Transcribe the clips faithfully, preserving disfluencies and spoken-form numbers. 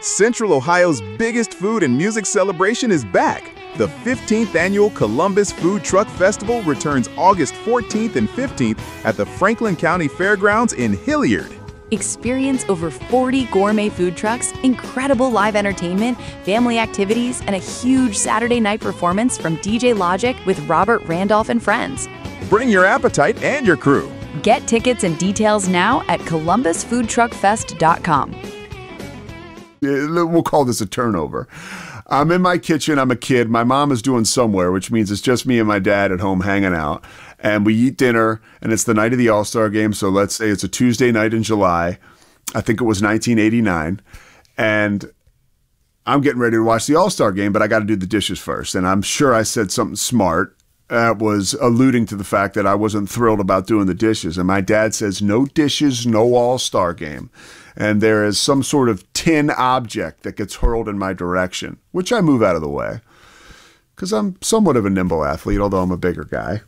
Central Ohio's biggest food and music celebration is back. The fifteenth Annual Columbus Food Truck Festival returns August fourteenth and fifteenth at the Franklin County Fairgrounds in Hilliard. Experience over forty gourmet food trucks, incredible live entertainment, family activities, and a huge Saturday night performance from D J Logic with Robert Randolph and friends. Bring your appetite and your crew. Get tickets and details now at columbus food truck fest dot com. We'll call this a turnover. I'm in my kitchen. I'm a kid. My mom is doing somewhere, which means it's just me and my dad at home hanging out. And we eat dinner, and it's the night of the All-Star game. So let's say it's a Tuesday night in July. I think it was nineteen eighty-nine. And I'm getting ready to watch the All-Star game, but I got to do the dishes first. And I'm sure I said something smart that was alluding to the fact that I wasn't thrilled about doing the dishes. And my dad says, no dishes, no All-Star game. And there is some sort of tin object that gets hurled in my direction, which I move out of the way because I'm somewhat of a nimble athlete, although I'm a bigger guy.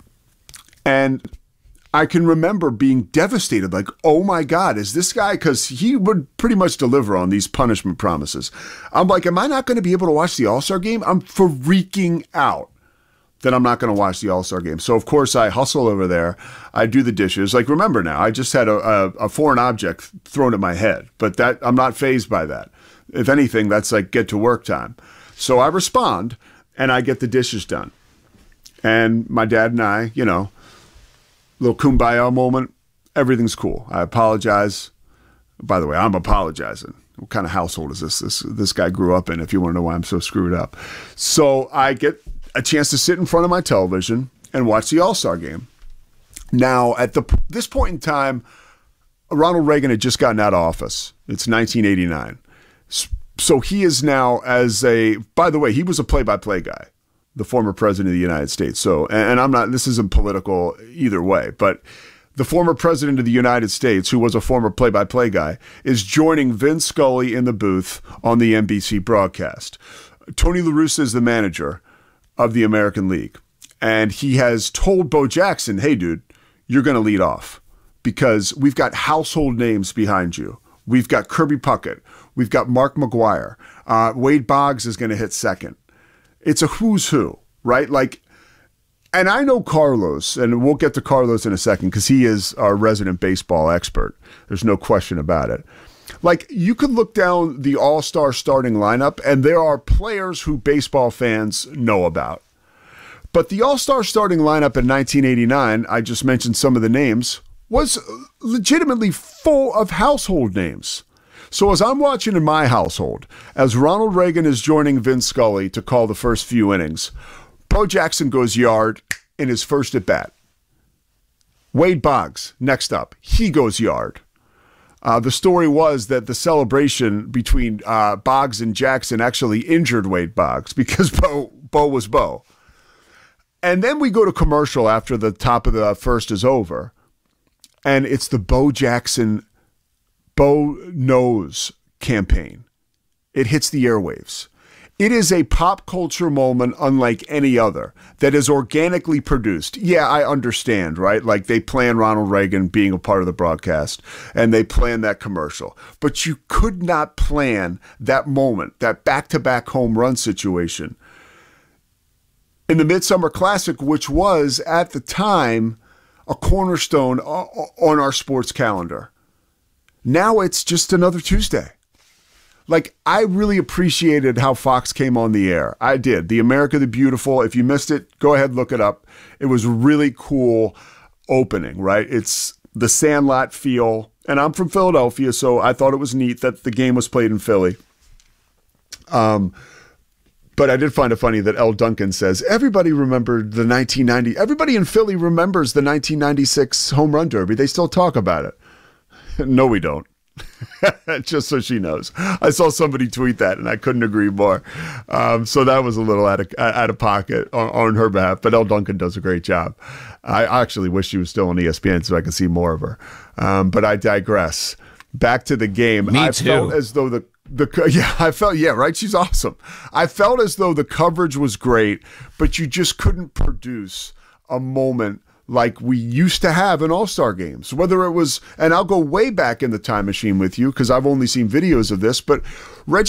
And I can remember being devastated, like, oh my God, is this guy, because he would pretty much deliver on these punishment promises. I'm like, am I not going to be able to watch the All-Star game? I'm freaking out that I'm not going to watch the All-Star game. So, of course, I hustle over there. I do the dishes. Like, remember now, I just had a, a, a foreign object thrown at my head, but that I'm not fazed by that. If anything, that's like get to work time. So I respond, and I get the dishes done. And my dad and I, you know, little kumbaya moment, everything's cool. I apologize. By the way, I'm apologizing. What kind of household is this? This, this guy grew up in, if you want to know why I'm so screwed up. So I get a chance to sit in front of my television and watch the All-Star game. Now, at the this point in time, Ronald Reagan had just gotten out of office. It's nineteen eighty-nine. So he is now as a, by the way, he was a play-by-play guy, the former president of the United States. So, and I'm not, this isn't political either way, but the former president of the United States, who was a former play-by-play guy, is joining Vin Scully in the booth on the N B C broadcast. Tony La Russa is the manager of the American League. And he has told Bo Jackson, hey, dude, you're going to lead off because we've got household names behind you. We've got Kirby Puckett. We've got Mark McGwire. Uh, Wade Boggs is going to hit second. It's a who's who, right? Like, and I know Carlos, and we'll get to Carlos in a second because he is our resident baseball expert. There's no question about it. Like, you could look down the all-star starting lineup, and there are players who baseball fans know about. But the all-star starting lineup in nineteen eighty-nine, I just mentioned some of the names, was legitimately full of household names. So as I'm watching in my household, as Ronald Reagan is joining Vin Scully to call the first few innings, Bo Jackson goes yard in his first at-bat. Wade Boggs, next up, he goes yard. Uh, the story was that the celebration between uh, Boggs and Jackson actually injured Wade Boggs because Bo, Bo was Bo. And then we go to commercial after the top of the first is over. And it's the Bo Jackson Bo Knows campaign. It hits the airwaves. It is a pop culture moment unlike any other that is organically produced. Yeah, I understand, right? Like they plan Ronald Reagan being a part of the broadcast and they plan that commercial. But you could not plan that moment, that back-to-back home run situation in the Midsummer Classic, which was at the time a cornerstone on our sports calendar. Now it's just another Tuesday. Like, I really appreciated how Fox came on the air. I did. The America the Beautiful. If you missed it, go ahead, look it up. It was a really cool opening, right? It's the Sandlot feel. And I'm from Philadelphia, so I thought it was neat that the game was played in Philly. Um, but I did find it funny that L. Duncan says, everybody remembered the nineteen ninety. Everybody in Philly remembers the nineteen ninety-six home run derby. They still talk about it. No, we don't. Just so she knows. I saw somebody tweet that, and I couldn't agree more. Um, so that was a little out of, out of pocket on, on her behalf, but Elle Duncan does a great job. I actually wish she was still on E S P N so I could see more of her. Um, but I digress. Back to the game. Me I too. felt as though the The yeah, I felt yeah, right. She's awesome. I felt as though the coverage was great, but you just couldn't produce a moment like we used to have in All-Star games. Whether it was, and I'll go way back in the time machine with you because I've only seen videos of this, but Reggie